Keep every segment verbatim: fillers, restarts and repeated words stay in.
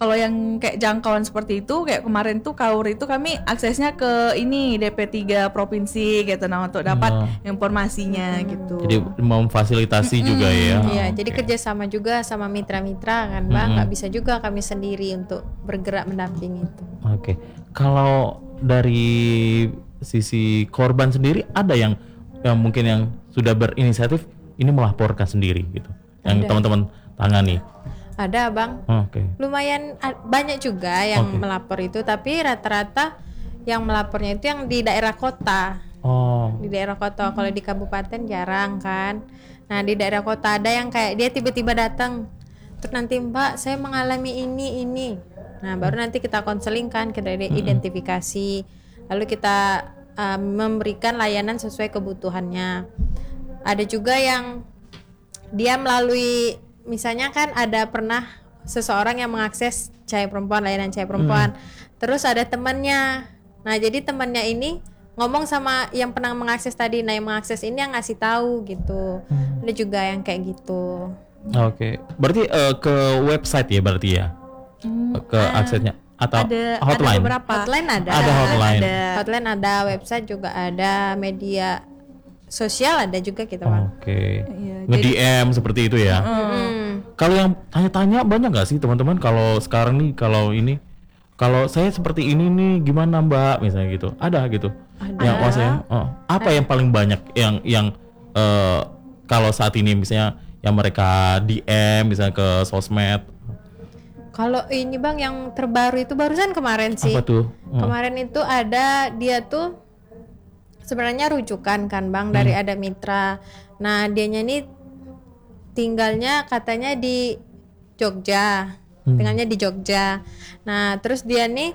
kalau yang kayak jangkauan seperti itu, kayak kemarin tuh Kaur itu kami aksesnya ke ini D P tiga provinsi gitu, nah untuk dapat Oh. informasinya gitu. Jadi memfasilitasi juga ya. Iya, Oke. jadi kerjasama juga sama mitra-mitra kan Bang, nggak bisa juga kami sendiri untuk bergerak mendampingi itu. Oke. Kalau dari sisi korban sendiri ada yang yang mungkin yang sudah berinisiatif ini melaporkan sendiri gitu. Yang Ada. teman-teman tangani. Ada Bang, Oke. lumayan a- banyak juga yang Oke. melapor itu, tapi rata-rata yang melapornya itu yang di daerah kota. Oh. Di daerah kota, kalau di kabupaten jarang kan. Nah di daerah kota ada yang kayak dia tiba-tiba datang, terus nanti Mbak saya mengalami ini ini. Nah baru nanti kita konseling kan, kita ide- identifikasi, lalu kita uh, memberikan layanan sesuai kebutuhannya. Ada juga yang dia melalui, misalnya kan ada pernah seseorang yang mengakses cahaya perempuan, layanan cahaya perempuan, terus ada temannya. Nah jadi temannya ini ngomong sama yang pernah mengakses tadi, nah yang mengakses ini yang ngasih tahu gitu. Ada juga yang kayak gitu. Oke. Berarti eh, ke website ya berarti ya? Ke aksesnya atau ada hotline? ada beberapa. Hotline ada. Ada hotline. Ada. Hotline ada, website juga ada, media sosial ada juga gitu Bang. Oke. Iya, Nge-D M seperti itu ya. Hmm. Kalau yang tanya-tanya banyak nggak sih teman-teman kalau sekarang nih kalau ini kalau saya seperti ini nih gimana Mbak misalnya gitu. Ada gitu. Ada. Yang oh, saya, oh, apa yang paling banyak yang yang eh, kalau saat ini misalnya yang mereka D M misalnya ke sosmed Kalau ini Bang yang terbaru itu barusan kemarin sih. apa tuh? Oh. Kemarin itu ada dia tuh sebenarnya rujukan kan Bang dari ada mitra. Nah, dianya ini tinggalnya katanya di Jogja. Tinggalnya di Jogja. Nah, terus dia nih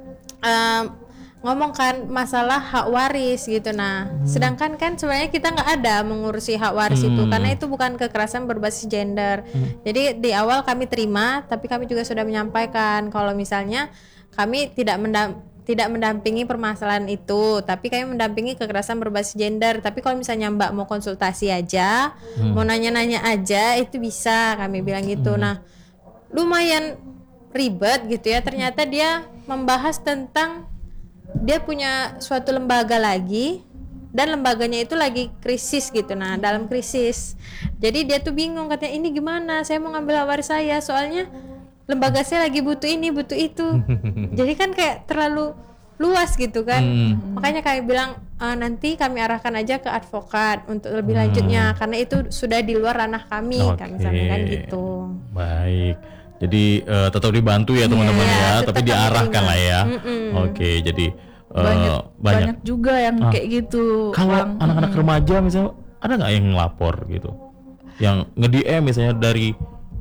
em, ngomong kan masalah hak waris gitu. Nah, sedangkan kan sebenarnya kita nggak ada mengurusi hak waris itu karena itu bukan kekerasan berbasis gender. Jadi di awal kami terima, tapi kami juga sudah menyampaikan kalau misalnya kami tidak mendam tidak mendampingi permasalahan itu, tapi kami mendampingi kekerasan berbasis gender. Tapi kalau misalnya Mbak mau konsultasi aja, mau nanya-nanya aja, itu bisa, kami bilang gitu. Nah, lumayan ribet gitu ya. Ternyata dia membahas tentang dia punya suatu lembaga lagi dan lembaganya itu lagi krisis gitu. Nah, dalam krisis. Jadi dia tuh bingung katanya ini gimana? Saya mau ngambil hak waris saya soalnya lembaga saya lagi butuh ini, butuh itu. Jadi kan kayak terlalu luas gitu kan. Hmm. Makanya kami bilang e, nanti kami arahkan aja ke advokat untuk lebih lanjutnya karena itu sudah di luar ranah kami, Oke. kami sampaikan gitu. Baik. Jadi eh, tetap dibantu ya teman-teman Iya, ya, tetap tapi kami diarahkan terima. lah ya. Mm-mm. Oke, jadi eh, banyak, banyak. banyak juga yang Ah. kayak gitu. Kalau Bang. anak-anak remaja misalnya ada nggak yang ngelapor gitu, yang nge-D M misalnya dari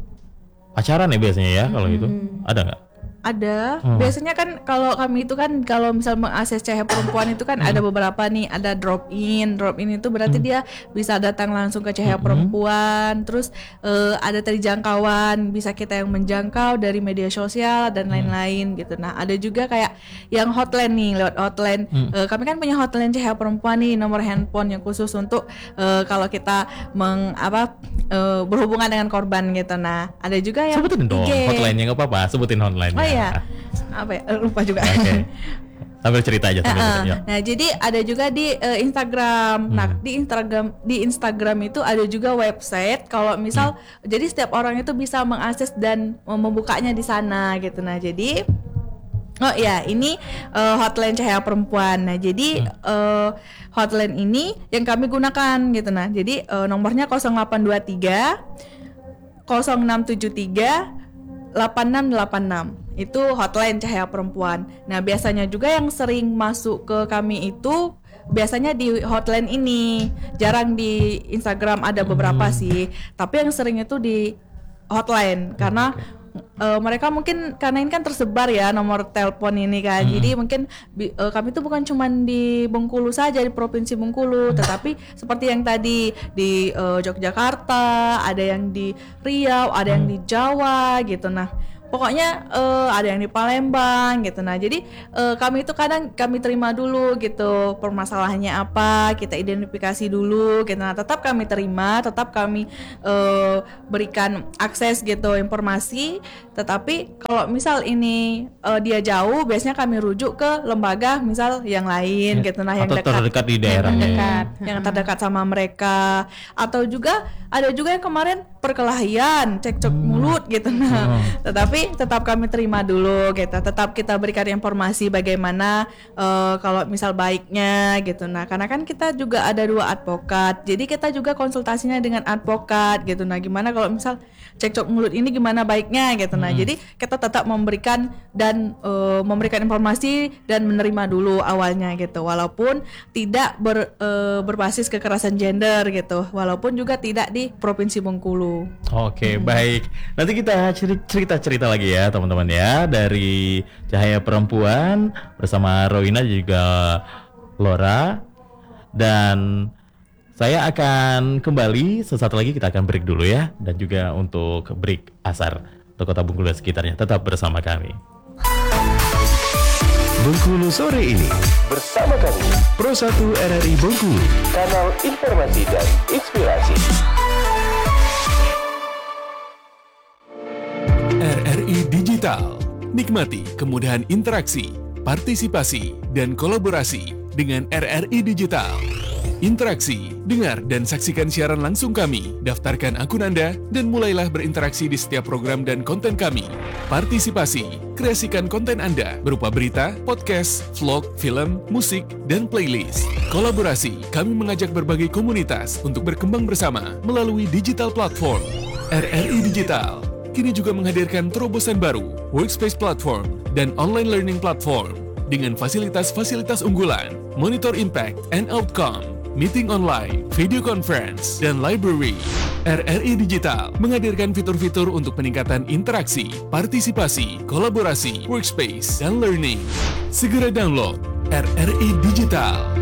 pacaran ya biasanya ya kalau itu ada nggak? Ada. Hmm. Biasanya kan kalau kami itu kan kalau misal mengakses cahaya perempuan itu kan ada beberapa nih, ada drop in. Drop in itu berarti dia bisa datang langsung ke cahaya perempuan. Terus eh, ada tadi jangkauan, bisa kita yang menjangkau dari media sosial dan lain-lain gitu. Nah, ada juga kayak yang hotline nih, lewat hotline. Eh, kami kan punya hotline cahaya perempuan nih, nomor handphone yang khusus untuk eh, kalau kita meng apa eh, berhubungan dengan korban gitu. Nah, ada juga yang Sebutin dong I G. hotline-nya nggak apa-apa, sebutin hotline-nya. Oh iya, apa ya? Eh, lupa juga. Oke. Sambil cerita aja sambil Uh-uh. cerita. Ya. Nah, jadi ada juga di eh, Instagram. Nah, di Instagram di Instagram itu ada juga website. Kalau misal, jadi setiap orang itu bisa mengakses dan eh, membukanya di sana gitu. Nah, jadi oh ya, ini eh, hotline cahaya perempuan. Nah, jadi eh, hotline ini yang kami gunakan gitu. Nah, jadi eh, nomornya nol delapan dua tiga nol enam tujuh tiga delapan enam delapan enam. Itu hotline cahaya perempuan. Nah, biasanya juga yang sering masuk ke kami itu biasanya di hotline ini. Jarang di Instagram, ada beberapa sih. Tapi yang sering itu di hotline karena uh, mereka mungkin karena ini kan tersebar ya nomor telepon ini kan. Jadi mungkin bi- uh, kami itu bukan cuma di Bengkulu saja, di Provinsi Bengkulu, tetapi seperti yang tadi di uh, Yogyakarta, ada yang di Riau, ada yang di Jawa gitu. Nah, pokoknya uh, ada yang di Palembang gitu. Nah jadi uh, kami itu kadang kami terima dulu gitu permasalahannya apa, kita identifikasi dulu gitu. Nah tetap kami terima, tetap kami uh, berikan akses gitu informasi. Tetapi kalau misal ini uh, dia jauh, biasanya kami rujuk ke lembaga misal yang lain gitu. Nah yang atau dekat, terdekat di daerahnya. yang terdekat, yang terdekat sama mereka. Atau juga ada juga yang kemarin perkelahian, cekcok hmm. mulut gitu. Nah hmm. tetapi tetap kami terima dulu gitu, tetap kita berikan informasi bagaimana uh, kalau misal baiknya gitu. Nah karena kan kita juga ada dua advokat, jadi kita juga konsultasinya dengan advokat gitu. Nah gimana kalau misal cekcok mulut ini gimana baiknya gitu. Nah hmm. jadi kita tetap memberikan dan uh, memberikan informasi dan menerima dulu awalnya gitu, walaupun tidak ber, uh, berbasis kekerasan gender gitu, walaupun juga tidak di Provinsi Bengkulu. Oke, hmm. baik. Nanti kita cerita-cerita lagi ya teman-teman ya, dari Cahaya Perempuan bersama Rowina juga Laura. Dan saya akan kembali sesaat lagi, kita akan break dulu ya. Dan juga untuk break asar untuk Kota Bengkulu dan sekitarnya, tetap bersama kami. Bengkulu sore ini bersama kami Pro satu R R I Bengkulu, kanal informasi dan inspirasi. R R I Digital, nikmati kemudahan interaksi, partisipasi, dan kolaborasi dengan R R I Digital. Interaksi, dengar dan saksikan siaran langsung kami, daftarkan akun Anda, dan mulailah berinteraksi di setiap program dan konten kami. Partisipasi, kreasikan konten Anda berupa berita, podcast, vlog, film, musik, dan playlist. Kolaborasi, kami mengajak berbagai komunitas untuk berkembang bersama melalui digital platform. R R I Digital kini juga menghadirkan terobosan baru, workspace platform, dan online learning platform dengan fasilitas-fasilitas unggulan, monitor impact and outcome, meeting online, video conference, dan library. R R I Digital menghadirkan fitur-fitur untuk peningkatan interaksi, partisipasi, kolaborasi, workspace, dan learning. Segera download R R I Digital.